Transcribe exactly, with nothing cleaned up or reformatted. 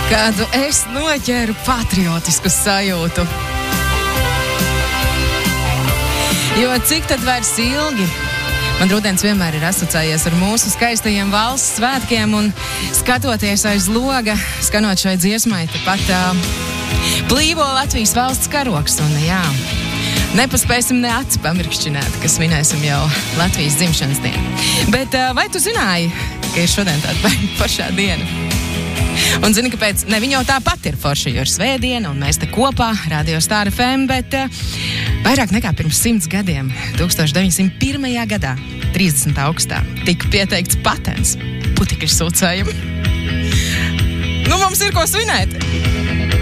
Kādu es noķēru patriotisku sajūtu. Jo cik tad vairs ilgi? Man rudens vienmēr ir asociējies ar mūsu skaistajiem valsts svētkiem un skatoties aiz loga, skanot šai dziesmai, tepat uh, plīvo Latvijas valsts karoks un jā, nepaspēsim ne aci pamirkšķināt, kas svinēsim jau Latvijas dzimšanas dienu. Bet uh, vai tu zināji, ka ir šodien tāda foršā diena? Un zini, kāpēc? Ne, viņa jau tāpat ir forša, jo ir svētdiena, un mēs te kopā, Radio Star F M, bet uh, vairāk nekā pirms simts gadiem, tūkstoš deviņsimt pirmajā gadā, trīsdesmitā augustā, tika pieteikts patents putekļu sūcējiem. Nu, mums ir ko svinēt!